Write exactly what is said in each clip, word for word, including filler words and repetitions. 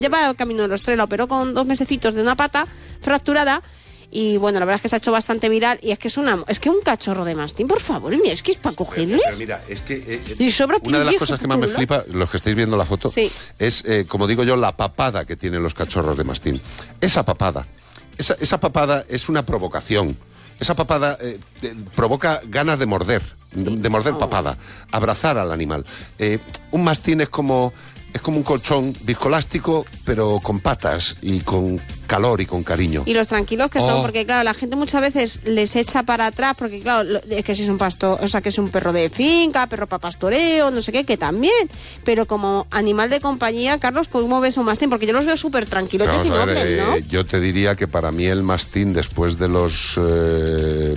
lleva el camino de los tres, la operó con dos mesecitos de una pata fracturada. Y bueno, la verdad es que se ha hecho bastante viral. Y es que es una es que un cachorro de mastín, por favor, mira, es que es para cogerle. Pero mira, es que eh, y sobra una de las cosas que más me flipa, los que estáis viendo la foto, sí. es, eh, como digo yo, la papada que tienen los cachorros de mastín. Esa papada, esa, esa papada es una provocación. Esa papada eh, eh, provoca ganas de morder, de, de morder papada, abrazar al animal. Eh, un mastín es como... Es como un colchón viscoelástico, pero con patas y con calor y con cariño. Y los tranquilos que oh. son, porque claro, la gente muchas veces les echa para atrás, porque claro, es que si es un pastor, o sea, que es un perro de finca, perro para pastoreo, no sé qué, que también. Pero como animal de compañía, Carlos, ¿cómo ves un mastín? Porque yo los veo súper tranquilotes y nobles, eh, ¿no? Yo te diría que para mí el mastín, después de los eh,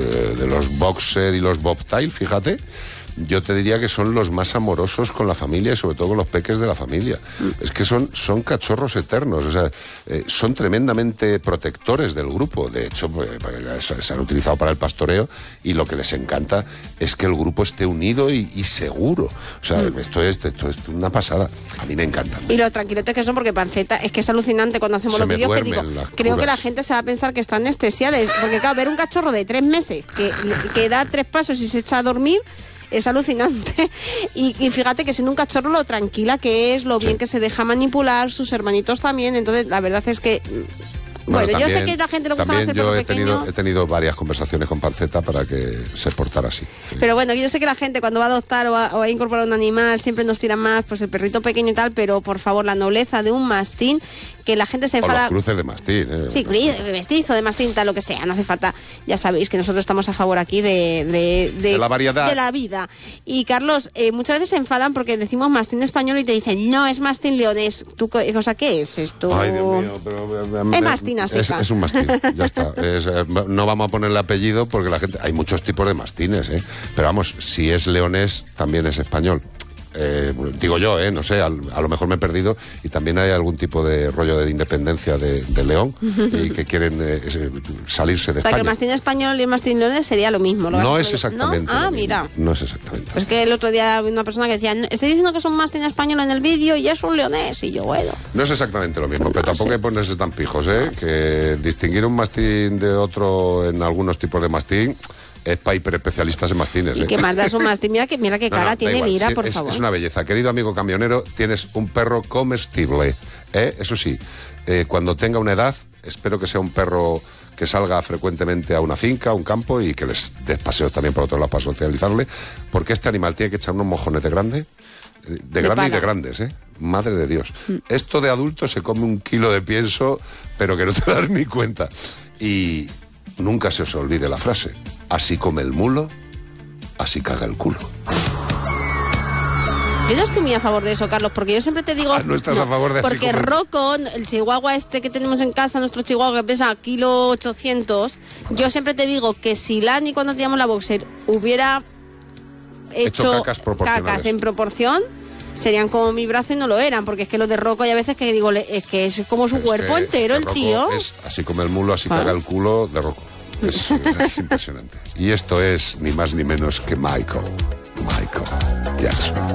de los boxer y los bobtail, fíjate, yo te diría que son los más amorosos con la familia y sobre todo con los peques de la familia. Mm. Es que son, son cachorros eternos, o sea, eh, son tremendamente protectores del grupo. De hecho, pues, se han utilizado para el pastoreo y lo que les encanta es que el grupo esté unido y, y seguro. O sea, mm. esto, es, esto es una pasada. A mí me encanta. Y los tranquilotes que son, porque Panceta, es que es alucinante cuando hacemos se los vídeos que digo, creo curas. que la gente se va a pensar que está anestesiada, porque claro, ver un cachorro de tres meses que, que da tres pasos y se echa a dormir, es alucinante. Y, y fíjate que siendo un cachorro lo tranquila que es, lo bien sí. que se deja manipular, sus hermanitos también. Entonces la verdad es que... Bueno, bueno también, yo sé que a la gente le gusta más el perro yo he pequeño. Tenido, he tenido varias conversaciones con Panceta para que se portara así. Pero bueno, yo sé que la gente cuando va a adoptar o a, o a incorporar un animal siempre nos tira más pues el perrito pequeño y tal, pero por favor, la nobleza de un mastín, que la gente se enfada... O los cruces de mastín. Eh. Sí, mestizo de mastín, tal, lo que sea, no hace falta. Ya sabéis que nosotros estamos a favor aquí de... De, de, de la variedad. De la vida. Y Carlos, eh, muchas veces se enfadan porque decimos mastín español y te dicen, no, es mastín leonés. ¿Tú, o sea, ¿qué es esto? Ay, Dios mío, pero... Es mastín así. Es, es un mastín. Ya está. Es, eh, no vamos a ponerle apellido porque la gente... Hay muchos tipos de mastines, ¿eh? Pero vamos, si es leonés, también es español. Eh, digo yo, eh, no sé, a, a lo mejor me he perdido y también hay algún tipo de rollo de independencia de, de León y que quieren eh, salirse de o sea, España. Que el mastín español y el mastín leonés sería lo mismo. Lo no es exactamente. ¿No? Ah, lo mira. Mismo. No es exactamente. Pues que el otro día había una persona que decía, estoy diciendo que es un mastín español en el vídeo y es un leonés. Y yo, bueno. No es exactamente lo mismo, pues pero no tampoco sé. hay que ponerse tan pijos, ¿eh? Que distinguir un mastín de otro en algunos tipos de mastín es para hiperespecialistas en mastines. ¿Y ¿eh? qué más das un mastín? Mira que, mira qué cara no, no, tiene Lira, sí, por es, favor. Es una belleza. Querido amigo camionero, tienes un perro comestible. ¿eh? Eso sí, eh, cuando tenga una edad, espero que sea un perro que salga frecuentemente a una finca, a un campo y que les des paseos también por otro lado para socializarle, porque este animal tiene que echar unos mojones de grande, de, de grandes y de grandes, ¿eh? Madre de Dios. Mm. Esto de adulto se come un kilo de pienso, pero que no te das ni cuenta. Y nunca se os olvide la frase. Así come el mulo, así caga el culo. Yo no estoy muy a favor de eso, Carlos, porque yo siempre te digo... Ah, no estás no, a favor de así porque comer. Rocco, el chihuahua este que tenemos en casa, nuestro chihuahua que pesa kilo ochocientos, yo siempre te digo que si Lani cuando teníamos la boxer hubiera hecho, hecho cacas, cacas en proporción, serían como mi brazo y no lo eran, porque es que los de Rocco hay a veces que digo, es que es como su es cuerpo entero, el tío. Es así come el mulo, así ¿Ah? caga el culo de Rocco. Es, es impresionante. Y esto es ni más ni menos que Michael. Michael Jackson.